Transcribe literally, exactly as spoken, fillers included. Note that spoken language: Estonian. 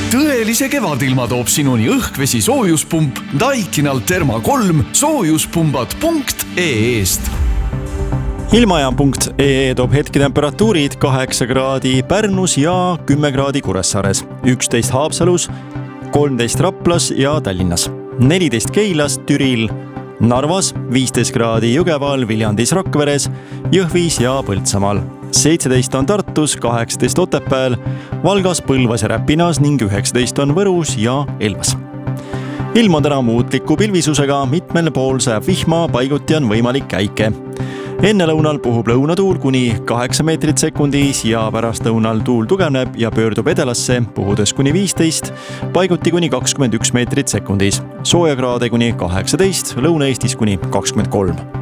Tõelise kevadilma toob sinuni õhkvesi soojuspump Daikinal Therma kolm soojuspumbad punkt ee-st. Ilmajaam punkt ee toob hetketemperatuurid kaheksa kraadi Pärnus ja kümme kraadi Kuressaares, üksteist Haapsalus, kolmteist Raplas ja Tallinnas, neliteist Keilas, Türil, Narvas, viisteist kraadi Jõgeval, Viljandis, Rakveres, Jõhvis ja Põltsamaal, seitseteist on Tartus, kaheksateist Otepääl, Valgas, Põlvas ja Räpinas ning üheksateist on Võrus ja Elvas. Ilm on täna muutliku pilvisusega, mitmel pool sajab vihma, paiguti on võimalik käike. Enne lõunal puhub lõunatuul kuni kaheksa meetrit sekundis ja pärast lõunal tuul tugevneb ja pöördub edelasse, puhudes kuni viisteist, paiguti kuni kakskümmend üks meetrit sekundis. Soojakraade kuni kaheksateist, Lõuna-Eestis kuni kakskümmend kolm.